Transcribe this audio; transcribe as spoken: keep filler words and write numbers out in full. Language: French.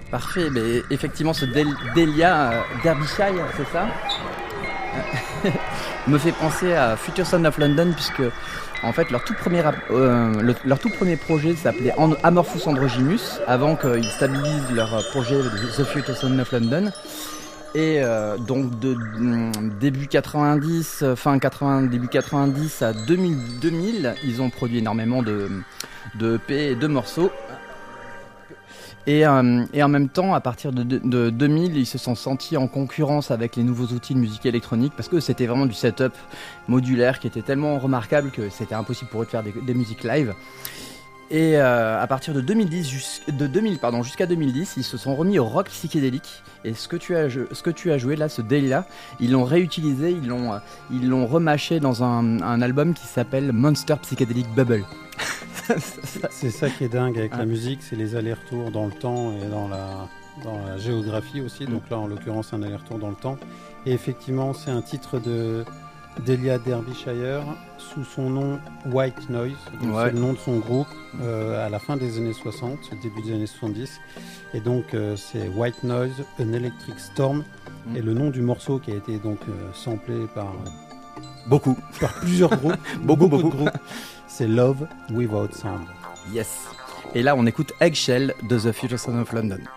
Parfait, mais effectivement ce Del- Delia euh, Derbyshire, c'est ça me fait penser à Future Son of London, puisque en fait leur tout premier, euh, le, leur tout premier projet s'appelait An- Amorphous Androgynous, avant qu'ils stabilisent leur projet The Future Son of London. Et euh, donc de, de début quatre-vingt-dix, fin quatre-vingts, début quatre-vingt-dix à deux mille, deux mille, ils ont produit énormément de, de E P et de morceaux. Et, euh, et en même temps, à partir de, de, de deux mille, ils se sont sentis en concurrence avec les nouveaux outils de musique électronique, parce que c'était vraiment du setup modulaire qui était tellement remarquable que c'était impossible pour eux de faire des, des musiques live. Et euh, à partir de deux mille dix, jus- de deux mille, pardon, jusqu'à deux mille dix, ils se sont remis au rock psychédélique. Et ce que tu as, ce que tu as joué là, ce Delia, ils l'ont réutilisé, ils l'ont, euh, ils l'ont remâché dans un, un album qui s'appelle Monster Psychedelic Bubble. C'est ça qui est dingue avec Ah. la musique, c'est les allers-retours dans le temps et dans la, dans la géographie aussi. Donc là, en l'occurrence, un aller-retour dans le temps. Et effectivement, c'est un titre de Delia Derbyshire sous son nom White Noise. Donc Ouais. c'est le nom de son groupe euh, à la fin des années soixante, début des années soixante-dix. Et donc euh, c'est White Noise, An Electric Storm. Mm. Et le nom du morceau qui a été donc euh, samplé par, Beaucoup. par plusieurs groupes, Beaucoup, de beaucoup. groupes, c'est Love Without Sound. Yes. Et là, on écoute Eggshell de The Future Son of London.